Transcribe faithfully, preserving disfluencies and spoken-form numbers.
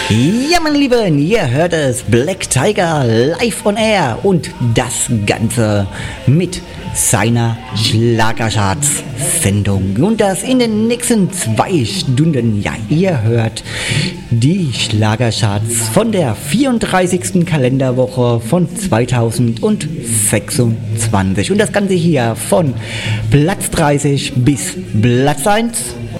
Ja, meine Lieben, ihr hört es, Black Tiger live on air und das Ganze mit seiner Schlagercharts-Sendung. Und das in den nächsten zwei Stunden. Ja, ihr hört die Schlagercharts von der vierunddreißigsten Kalenderwoche von zweitausendsechsundzwanzig. Und das Ganze hier von Platz dreißig bis Platz eins.